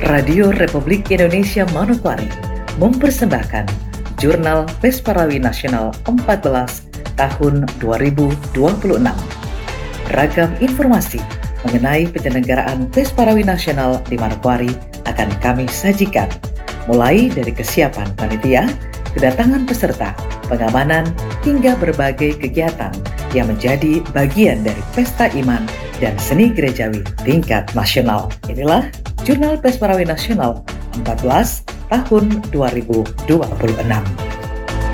Radio Republik Indonesia Manokwari mempersembahkan Jurnal Pesparawi Nasional 14 tahun 2026. Ragam informasi mengenai penyelenggaraan Pesparawi Nasional di Manokwari akan kami sajikan, mulai dari kesiapan panitia, kedatangan peserta, pengamanan, hingga berbagai kegiatan yang menjadi bagian dari Pesta Iman dan Seni Gerejawi tingkat nasional. Inilah Jurnal Pesparawi Nasional 14 tahun 2026.